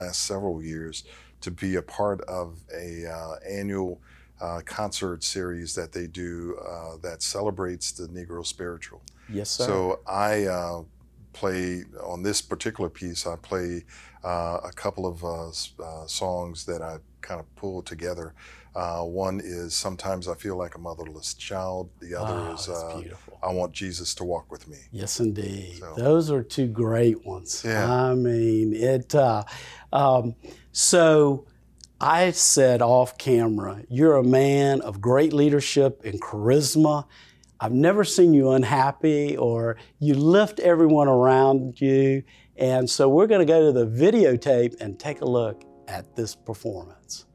last several years to be a part of a annual concert series that they do that celebrates the Negro spiritual. Yes, sir. So I play on this particular piece. I play a couple of songs that I kind of pulled together. One is "Sometimes I Feel Like a Motherless Child." The other is that's beautiful. "I Want Jesus to Walk with Me." Yes, indeed. So, those are two great ones. Yeah. I mean, so I said off camera, you're a man of great leadership and charisma. I've never seen you unhappy, or you lift everyone around you. And so we're going to go to the videotape and take a look at this performance.